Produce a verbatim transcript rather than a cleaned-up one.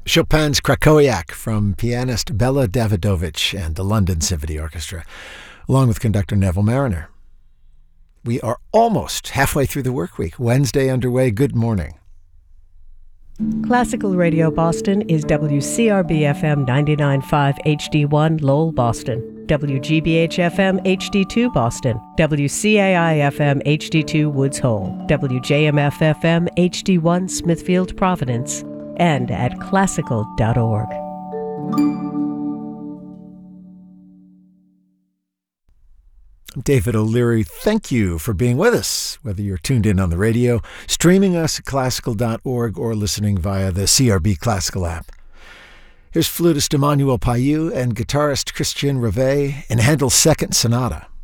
Chopin's Krakowiak from pianist Bela Davidovich and the London Symphony Orchestra, along with conductor Neville Mariner. We are almost halfway through the work week. Wednesday underway. Good morning. Classical Radio Boston is W C R B F M ninety-nine point five H D one Lowell, Boston, W G B H F M H D two Boston, W C A I F M H D two Woods Hole, W J M F F M H D one Smithfield, Providence, and at classical dot org. I'm David O'Leary. Thank you for being with us, whether you're tuned in on the radio, streaming us at classical dot org, or listening via the C R B Classical app. Here's flutist Emmanuel Payou and guitarist Christian Revet in Handel's Second Sonata.